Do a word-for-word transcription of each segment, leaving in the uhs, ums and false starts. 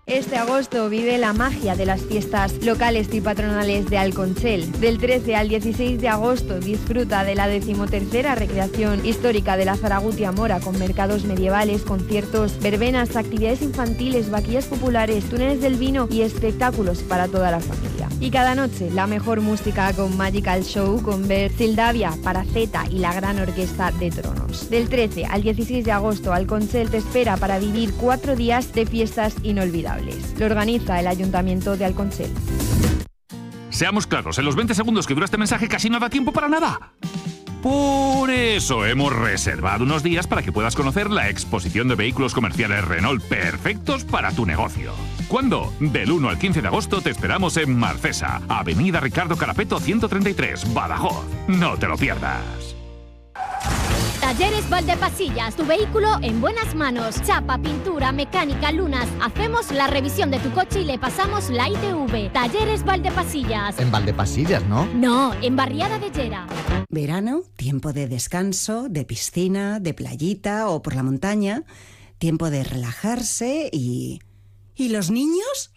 Este agosto vive la magia de las fiestas locales y patronales de Alconchel. Del trece al dieciséis de agosto disfruta de la decimotercera recreación histórica de la Zaragutia Mora con mercados medievales, conciertos, verbenas, actividades infantiles, vaquillas populares, túneles del vino y espectáculos para toda la familia. Y cada noche la mejor música con Magical Show, con Bert, Cildavia, Paraceta y la gran orquesta de Tronos. Del trece al dieciséis de agosto Alconchel te espera para vivir cuatro días de fiestas inolvidables. Lo organiza el Ayuntamiento de Alconchel. Seamos claros, en los veinte segundos que dura este mensaje casi no da tiempo para nada. Por eso hemos reservado unos días para que puedas conocer la exposición de vehículos comerciales Renault perfectos para tu negocio. ¿Cuándo? Del uno al quince de agosto te esperamos en Marcesa, Avenida Ricardo Carapeto ciento treinta y tres, Badajoz. No te lo pierdas. Talleres Valdepasillas, tu vehículo en buenas manos. Chapa, pintura, mecánica, lunas. Hacemos la revisión de tu coche y le pasamos la I T V. Talleres Valdepasillas. En Valdepasillas, ¿no? No, en Barriada de Llera. Verano, tiempo de descanso, de piscina, de playita o por la montaña. Tiempo de relajarse y... ¿Y los niños?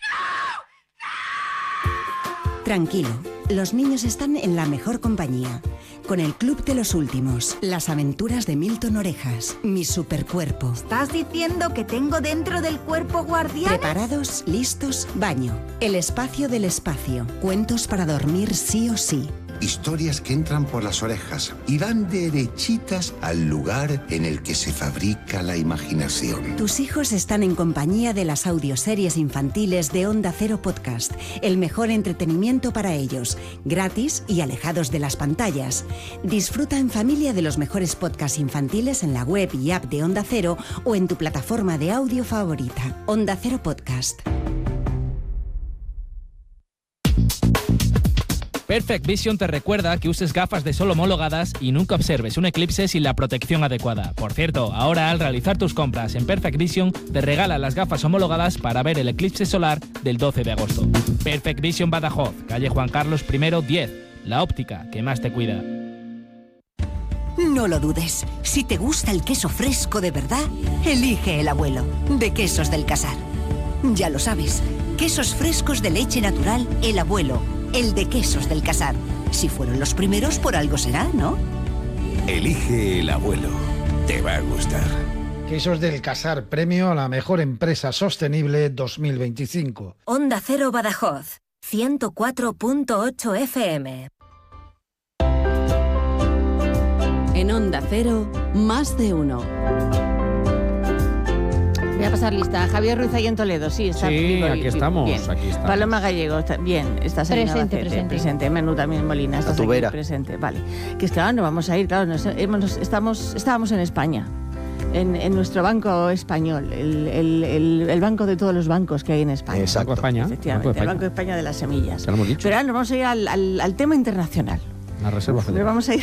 Tranquilo, los niños están en la mejor compañía. Con el Club de los Últimos, las aventuras de Milton Orejas, mi supercuerpo. ¿Estás diciendo que tengo dentro del cuerpo guardianes? Preparados, listos, baño. El espacio del espacio. Cuentos para dormir sí o sí. Historias que entran por las orejas y van derechitas al lugar en el que se fabrica la imaginación. Tus hijos están en compañía de las audioseries infantiles de Onda Cero Podcast, el mejor entretenimiento para ellos, gratis y alejados de las pantallas. Disfruta en familia de los mejores podcasts infantiles en la web y app de Onda Cero o en tu plataforma de audio favorita. Onda Cero Podcast. Perfect Vision te recuerda que uses gafas de sol homologadas y nunca observes un eclipse sin la protección adecuada. Por cierto, ahora al realizar tus compras en Perfect Vision te regalan las gafas homologadas para ver el eclipse solar del doce de agosto. Perfect Vision Badajoz, calle Juan Carlos primero diez, la óptica que más te cuida. No lo dudes, si te gusta el queso fresco de verdad, elige El Abuelo, de Quesos del Casar. Ya lo sabes, quesos frescos de leche natural El Abuelo, el de Quesos del Casar. Si fueron los primeros, por algo será, ¿no? Elige El Abuelo. Te va a gustar. Quesos del Casar, premio a la mejor empresa sostenible dos mil veinticinco. Onda Cero Badajoz, ciento cuatro punto ocho F M. En Onda Cero, más de uno. Voy a pasar lista. Javier Ruiz ahí en Toledo, sí, está. Sí, vivo, aquí estamos, bien. aquí estamos. Paloma Gallego, está, bien, estás ahí en Presente, Albacete, presente. presente. Menú también Molina, estás aquí tubera. presente, vale. Que es que ahora no vamos a ir, claro, nos, hemos, estamos, estábamos en España, en, en nuestro banco español, el, el, el, el banco de todos los bancos que hay en España. Exacto. Banco de España. Efectivamente, Banco de el España. Banco de España de las semillas. Ya lo hemos dicho. Pero ahora nos vamos a ir al, al, al tema internacional. La Reserva Pero Federal. vamos a ir.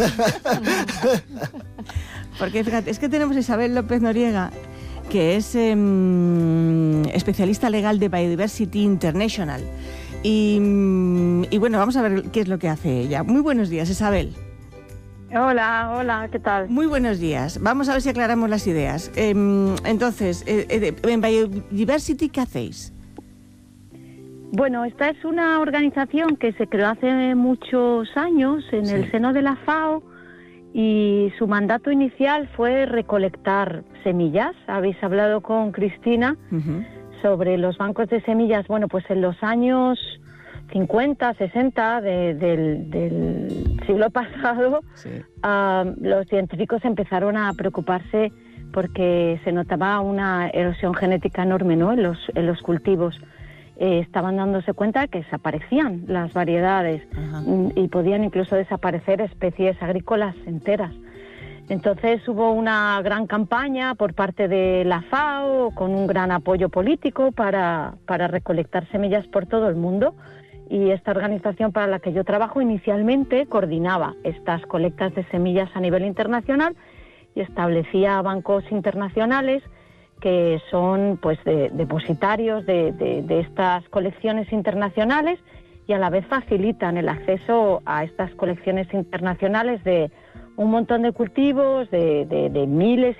Porque fíjate, es que tenemos a Isabel López Noriega, que es eh, especialista legal de Biodiversity International. Y, y bueno, vamos a ver qué es lo que hace ella. Muy buenos días, Isabel. Hola, hola, ¿qué tal? Muy buenos días. Vamos a ver si aclaramos las ideas. Eh, entonces, eh, eh, en Biodiversity, ¿qué hacéis? Bueno, esta es una organización que se creó hace muchos años en Sí. el seno de la FAO y su mandato inicial fue recolectar semillas. Habéis hablado con Cristina Uh-huh. sobre los bancos de semillas. Bueno, pues en los años cincuenta, sesenta de- del, del siglo pasado, Sí. ah, los científicos empezaron a preocuparse porque se notaba una erosión genética enorme, ¿no?, en los, en los cultivos. Eh, estaban dándose cuenta que desaparecían las variedades Ajá. mm, y podían incluso desaparecer especies agrícolas enteras. Entonces hubo una gran campaña por parte de la FAO con un gran apoyo político para, para recolectar semillas por todo el mundo, y esta organización para la que yo trabajo inicialmente coordinaba estas colectas de semillas a nivel internacional y establecía bancos internacionales que son pues de, depositarios de, de, de estas colecciones internacionales y a la vez facilitan el acceso a estas colecciones internacionales de un montón de cultivos, de, de, de miles